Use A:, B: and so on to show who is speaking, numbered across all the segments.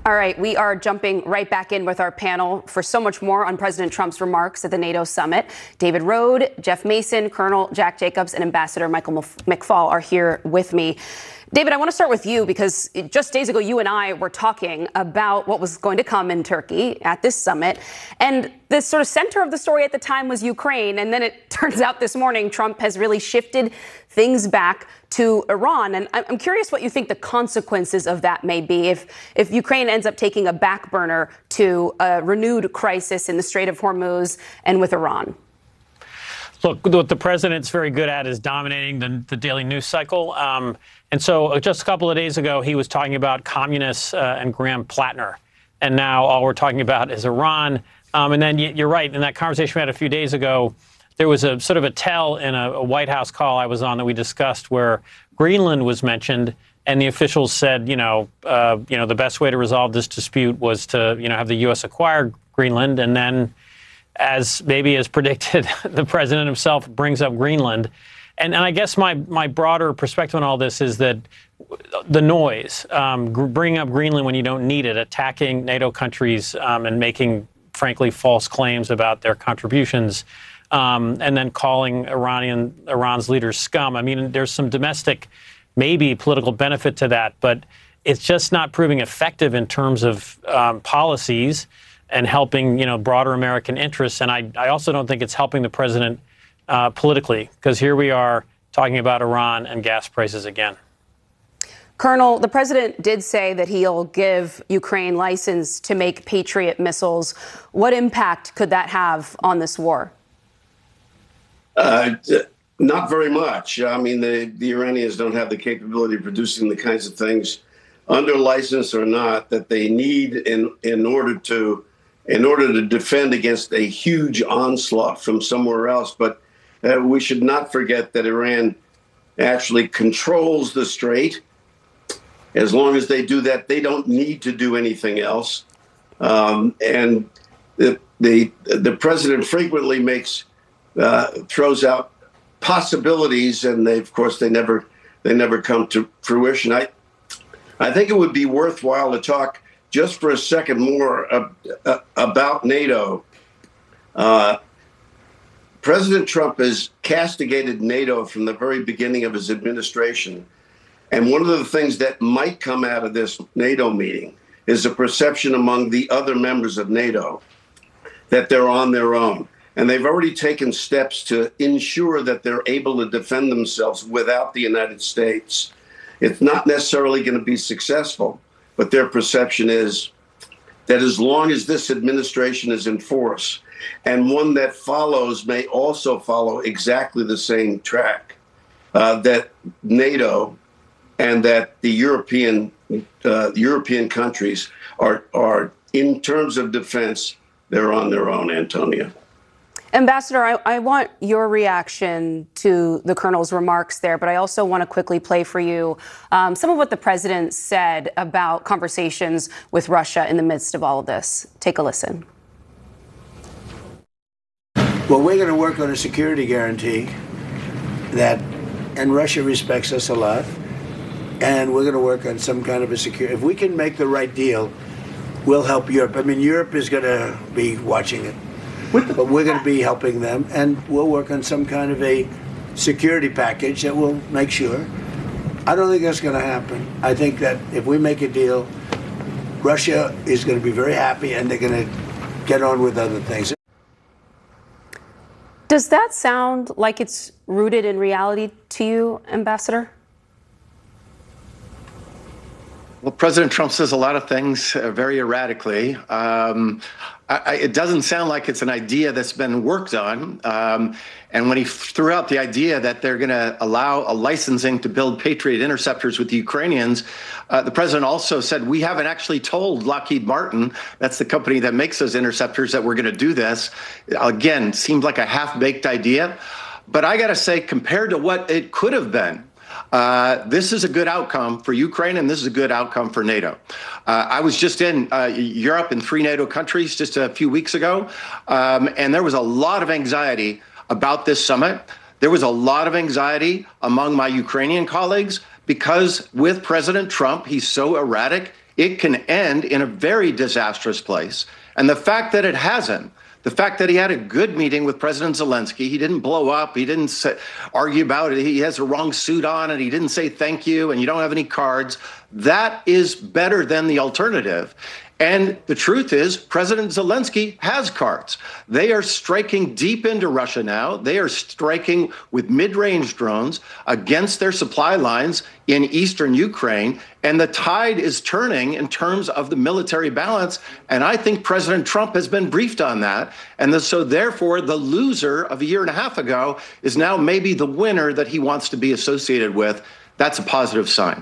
A: All right, we are jumping right back in with our panel for so much more on President Trump's remarks at the NATO summit. David Rode, Jeff Mason, Colonel Jack Jacobs, and Ambassador Michael McFaul are here with me. David, I want to start with you because just days ago, you and I were talking about what was going to come in Turkey at this summit. And the sort of center of the story at the time was Ukraine. And then it turns out this morning, Trump has really shifted things back to Iran. And I'm curious what you think the consequences of that may be if Ukraine ends up taking a back burner to a renewed crisis in the Strait of Hormuz and with Iran.
B: Look, what the president's very good at is dominating the daily news cycle. And so just a couple of days ago, he was talking about communists and Graham Plattner. And now all we're talking about is Iran. And then you're right. In that conversation we had a few days ago, there was a sort of a tell in a White House call I was on that we discussed where Greenland was mentioned. And the officials said, the best way to resolve this dispute was to, have the U.S. acquire Greenland. And then, as predicted, the president himself brings up Greenland. And I guess my broader perspective on all this is that the noise, bringing up Greenland when you don't need it, attacking NATO countries and making, frankly, false claims about their contributions, and then calling Iran's leaders scum. I mean, there's some domestic, maybe political benefit to that, but it's just not proving effective in terms of policies and helping, broader American interests. And I also don't think it's helping the president politically, because here we are talking about Iran and gas prices again.
A: Colonel, the president did say that he'll give Ukraine license to make Patriot missiles. What impact could that have on this war?
C: Not very much. I mean, the Iranians don't have the capability of producing the kinds of things, under license or not, that they need in order to defend against a huge onslaught from somewhere else. But we should not forget that Iran actually controls the strait. As long as they do that, they don't need to do anything else. And the president frequently throws out possibilities, and they never come to fruition. I think it would be worthwhile to talk just for a second more about NATO. President Trump has castigated NATO from the very beginning of his administration. And one of the things that might come out of this NATO meeting is a perception among the other members of NATO that they're on their own. And they've already taken steps to ensure that they're able to defend themselves without the United States. It's not necessarily going to be successful, but their perception is that as long as this administration is in force, and one that follows may also follow exactly the same track, that NATO and that the European countries are, in terms of defense, they're on their own, Antonia.
A: Ambassador, I want your reaction to the colonel's remarks there, but I also want to quickly play for you some of what the president said about conversations with Russia in the midst of all of this. Take a listen.
D: Well, we're going to work on a security guarantee and Russia respects us a lot, and we're going to work on some kind of a security. If we can make the right deal, we'll help Europe. I mean, Europe is going to be watching it. But we're going to be helping them, and we'll work on some kind of a security package that will make sure. I don't think that's going to happen. I think that if we make a deal, Russia is going to be very happy, and they're going to get on with other things.
A: Does that sound like it's rooted in reality to you, Ambassador?
E: Well, President Trump says a lot of things very erratically. It doesn't sound like it's an idea that's been worked on. And when he threw out the idea that they're going to allow a licensing to build Patriot interceptors with the Ukrainians, the president also said, we haven't actually told Lockheed Martin, that's the company that makes those interceptors, that we're going to do this. Again, seems like a half-baked idea. But I got to say, compared to what it could have been, this is a good outcome for Ukraine, and this is a good outcome for NATO. I was just in Europe in 3 NATO countries just a few weeks ago, and there was a lot of anxiety about this summit. There was a lot of anxiety among my Ukrainian colleagues because with President Trump, he's so erratic it can end in a very disastrous place. And the fact that it hasn't, the fact that he had a good meeting with President Zelensky, he didn't blow up, he didn't argue about it, he has the wrong suit on, and he didn't say thank you, and you don't have any cards, that is better than the alternative. And the truth is, President Zelensky has cards. They are striking deep into Russia now. They are striking with mid-range drones against their supply lines in eastern Ukraine. And the tide is turning in terms of the military balance. And I think President Trump has been briefed on that. And so therefore, the loser of a year and a half ago is now maybe the winner that he wants to be associated with. That's a positive sign.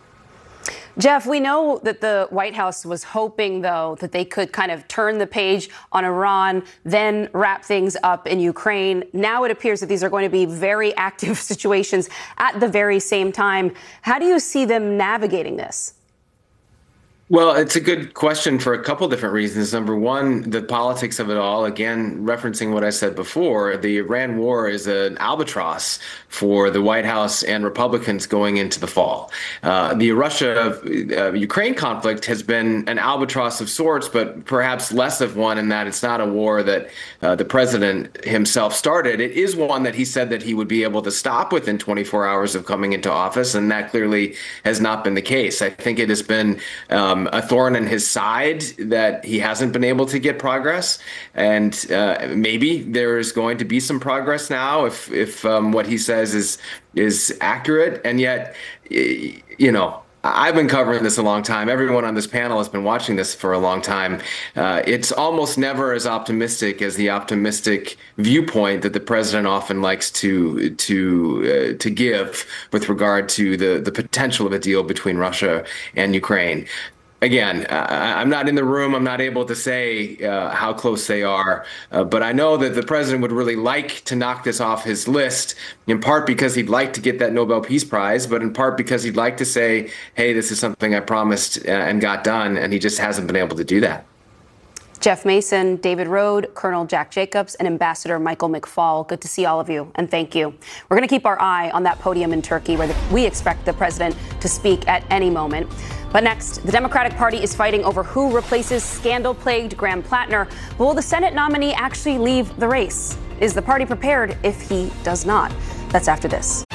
A: Jeff, we know that the White House was hoping, though, that they could kind of turn the page on Iran, then wrap things up in Ukraine. Now it appears that these are going to be very active situations at the very same time. How do you see them navigating this?
F: Well, it's a good question for a couple different reasons. Number one, the politics of it all. Again, referencing what I said before, the Iran war is an albatross for the White House and Republicans going into the fall. The Russia-Ukraine conflict has been an albatross of sorts, but perhaps less of one in that it's not a war that the president himself started. It is one that he said that he would be able to stop within 24 hours of coming into office, and that clearly has not been the case. I think it has been a thorn in his side that he hasn't been able to get progress, and maybe there is going to be some progress now if what he says is accurate. And yet, I've been covering this a long time. Everyone on this panel has been watching this for a long time. It's almost never as optimistic as the optimistic viewpoint that the president often likes to give with regard to the potential of a deal between Russia and Ukraine. Again, I'm not in the room. I'm not able to say how close they are. But I know that the president would really like to knock this off his list, in part because he'd like to get that Nobel Peace Prize, but in part because he'd like to say, hey, this is something I promised and got done. And he just hasn't been able to do that.
A: Jeff Mason, David Rohde, Colonel Jack Jacobs, and Ambassador Michael McFaul. Good to see all of you, and thank you. We're going to keep our eye on that podium in Turkey, where we expect the president to speak at any moment. But next, the Democratic Party is fighting over who replaces scandal-plagued Graham Plattner. Will the Senate nominee actually leave the race? Is the party prepared if he does not? That's after this.